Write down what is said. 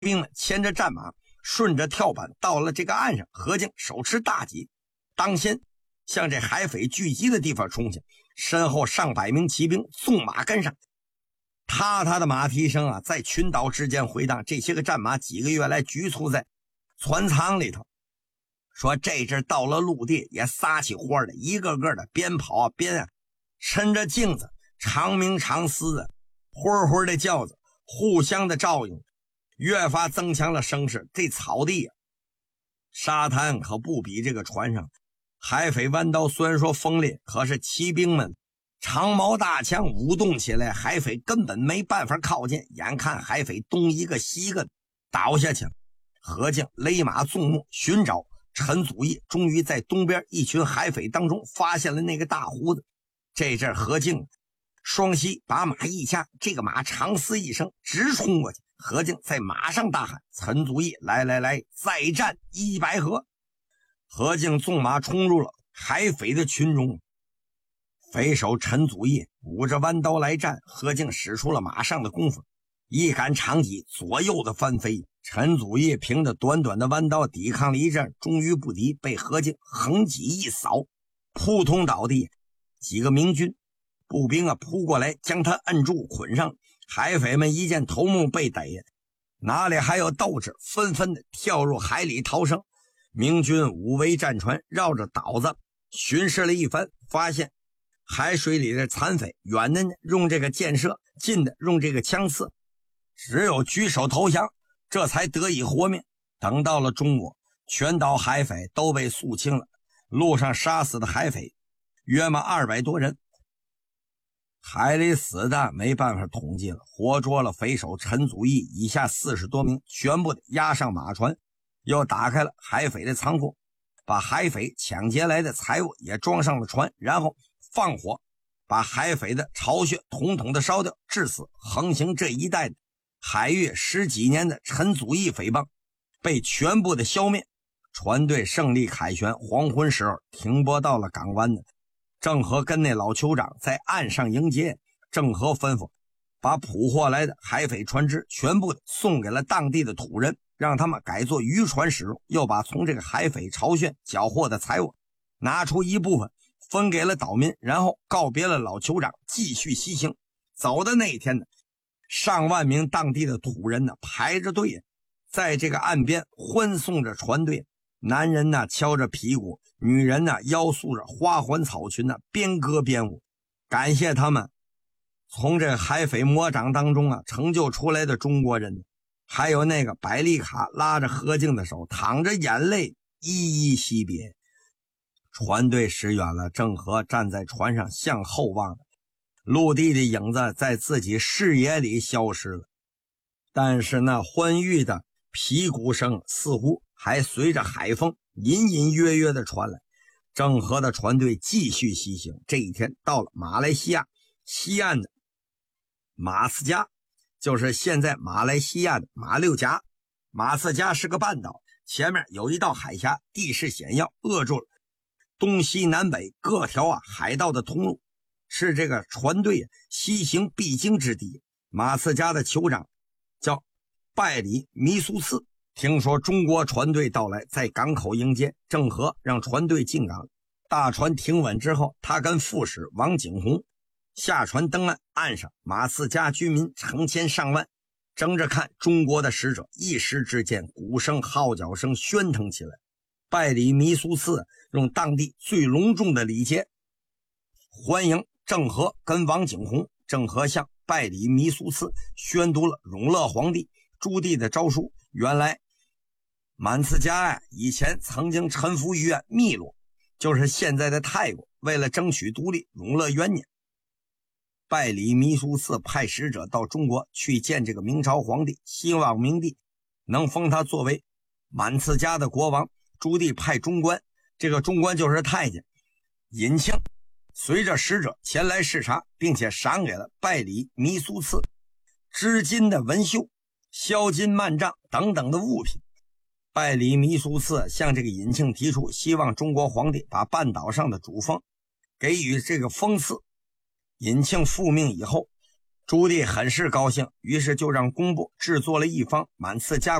兵们牵着战马，顺着跳板到了这个岸上。何进手持大戟，当先向这海匪聚集的地方冲去，身后上百名骑兵纵马跟上。踏踏的马蹄声啊，在群岛之间回荡。这些个战马几个月来局促在船舱里头，说这阵到了陆地也撒起欢来，一个个的边跑啊边抻着镜子，长鸣长嘶的，呼呼的叫着，互相的照应，越发增强了声势。这草地沙滩可不比这个船上。海匪弯刀虽然说锋利，可是骑兵们长矛大枪舞动起来，海匪根本没办法靠近。眼看海匪东一个西一个倒下去，何进勒马纵目寻找陈祖义，终于在东边一群海匪当中发现了那个大胡子。这阵何进双膝把马一掐，这个马长嘶一声直冲过去。何进在马上大喊：陈祖义，来来来，再战100合！何进纵马冲入了海匪的群中。匪首陈祖义舞着弯刀来战，何进使出了马上的功夫，一杆长戟左右的翻飞。陈祖义凭着短短的弯刀抵抗了一阵，终于不敌，被何进横戟一扫，扑通倒地。几个明军步兵扑过来，将他摁住捆上。海匪们一见头目被逮，哪里还有斗志，纷纷的跳入海里逃生。明军五围战船，绕着岛子巡视了一番，发现海水里的残匪，远的用这个箭射，近的用这个枪刺，只有举手投降，这才得以活命。等到了中国，全岛海匪都被肃清了，路上杀死的海匪约莫200多人，海里死的没办法统计了，活捉了匪首陈祖义以下40多名，全部的押上马船，又打开了海匪的仓库，把海匪抢劫来的财物也装上了船，然后放火把海匪的巢穴统统的烧掉，致死横行这一带的海域10几年的陈祖义匪帮被全部的消灭。船队胜利凯旋，黄昏时候停泊到了港湾的。郑和跟那老酋长在岸上迎接，郑和吩咐把捕获来的海匪船只全部送给了当地的土人，让他们改做渔船使用，又把从这个海匪巢穴缴获的财物拿出一部分分给了岛民，然后告别了老酋长，继续西行。走的那一天呢，上万名当地的土人呢排着队，在这个岸边欢送着船队。男人呢敲着皮鼓，女人呢腰束着花环草裙呢，边歌边舞，感谢他们从这海匪魔掌当中成就出来的中国人。还有那个百利卡拉着何进的手，淌着眼泪依依惜别。船队驶远了，郑和站在船上向后望，陆地的影子在自己视野里消失了，但是那欢愉的皮鼓声似乎还随着海风隐隐约约的传来。郑和的船队继续西行，这一天到了马来西亚西岸的马斯加，就是现在马来西亚的马六甲。马斯加是个半岛，前面有一道海峡，地势险要，扼住了东西南北各条海道的通路，是这个船队西行必经之地。马斯加的酋长叫拜里弥苏次，听说中国船队到来，在港口迎接。郑和让船队进港，大船停稳之后，他跟副使王景洪下船登岸，岸上马斯加居民成千上万，争着看中国的使者。一时之间，鼓声号角声喧腾起来。拜里弥苏次用当地最隆重的礼节欢迎郑和跟王景洪。郑和向拜里弥苏次宣读了永乐皇帝朱棣的诏书。原来满斯加以前曾经臣服于汨罗，就是现在的泰国。为了争取独立，永乐元年，拜里弥苏次派使者到中国去见这个明朝皇帝，希望明帝能封他作为满斯加的国王。朱棣派中官，这个中官就是太监尹庆，随着使者前来视察，并且赏给了拜里弥苏次织金的纹绣、销金幔帐等等的物品。拜里弥苏次向这个尹庆提出，希望中国皇帝把半岛上的主封给予这个封赐。尹庆复命以后， 朱棣很是高兴，于是就让工部制作了一方满刺加